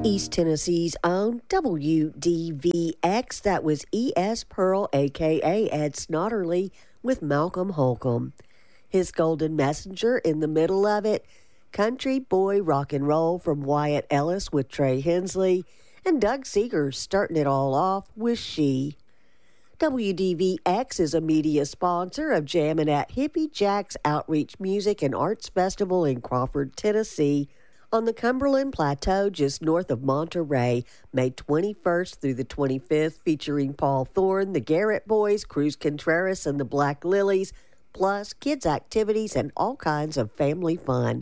East Tennessee's own WDVX. That was E.S. Pearl, a.k.a. Ed Snotterly, with Malcolm Holcomb. His Golden Messenger in the middle of it. Country Boy Rock and Roll from Wyatt Ellis with Trey Hensley. And Doug Seeger starting it all off with She. WDVX is a media sponsor of Jammin' at Hippie Jack's Outreach Music and Arts Festival in Crawford, Tennessee, on the Cumberland Plateau just north of Monterey, May 21st through the 25th, featuring Paul Thorne, the Garrett Boys, Cruz Contreras, and the Black Lilies, plus kids' activities and all kinds of family fun.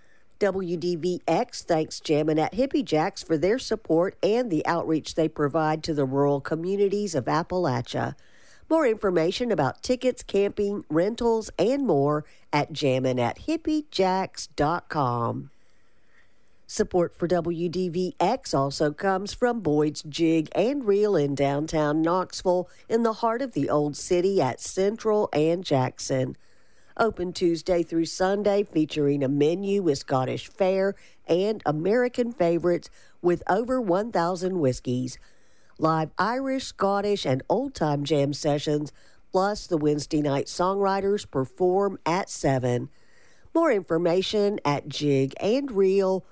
WDVX thanks Jammin' at Hippie Jacks for their support and the outreach they provide to the rural communities of Appalachia. More information about tickets, camping, rentals, and more at jammin'athippiejacks.com. Support for WDVX also comes from Boyd's Jig and Reel in downtown Knoxville, in the heart of the Old City at Central and Jackson. Open Tuesday through Sunday, featuring a menu with Scottish fare and American favorites with over 1,000 whiskeys. Live Irish, Scottish, and old-time jam sessions, plus the Wednesday night songwriters perform at 7. More information at jigandreel.com.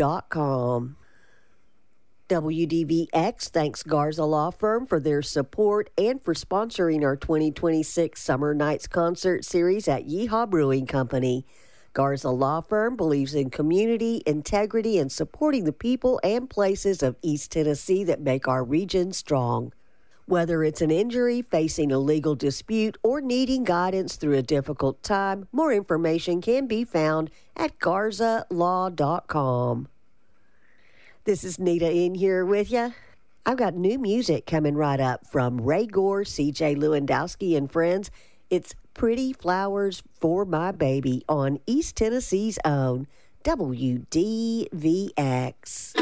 WDVX thanks Garza Law Firm for their support and for sponsoring our 2026 Summer Nights Concert Series at Yeehaw Brewing Company. Garza Law Firm believes in community, integrity, and supporting the people and places of East Tennessee that make our region strong. Whether it's an injury, facing a legal dispute, or needing guidance through a difficult time, more information can be found at garzalaw.com. This is Nita in here with you. I've got new music coming right up from Ray Gore, C.J. Lewandowski, and friends. It's Pretty Flowers for My Baby on East Tennessee's own WDVX.